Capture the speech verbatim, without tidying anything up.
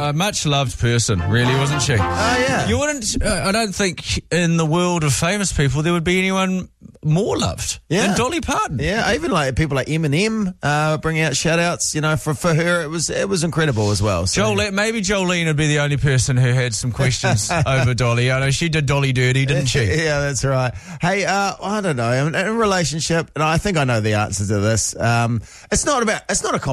a much loved person, really, wasn't she? Oh, yeah. You wouldn't, uh, I don't think in the world of famous people there would be anyone more loved Yeah. than Dolly Parton. Yeah, even like people like Eminem uh, bringing out shout outs, you know, for, for her, it was it was incredible as well. So. Jolene, maybe Jolene would be the only person who had some questions over Dolly. I know she did Dolly dirty, didn't she? Yeah, that's right. Hey, uh, I don't know, in a relationship, and I think I know the answer to this. Um, it's not about, it's not a